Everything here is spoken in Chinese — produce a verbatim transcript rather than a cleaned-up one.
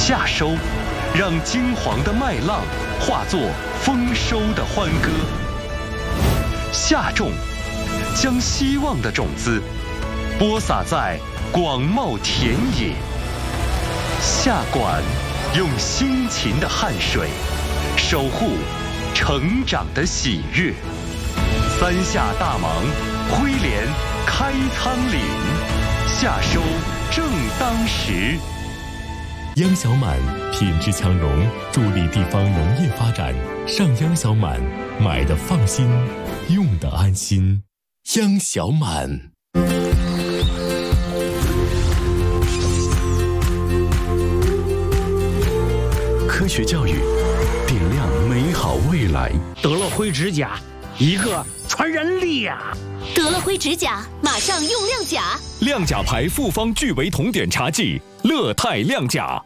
夏收，让金黄的麦浪化作丰收的欢歌；夏种，将希望的种子播撒在广袤田野；夏管，用辛勤的汗水守护成长的喜悦。三夏大忙，挥镰开仓廪，夏收正当时。 央小满品质强农，助力地方农业发展。上央小满，买的放心，用的安心。央小满。科学教育，点亮美好未来。 得了灰指甲，一个传染力呀！ 得了灰指甲，马上用亮甲。 亮甲牌复方聚维酮碘茶剂，乐泰亮甲。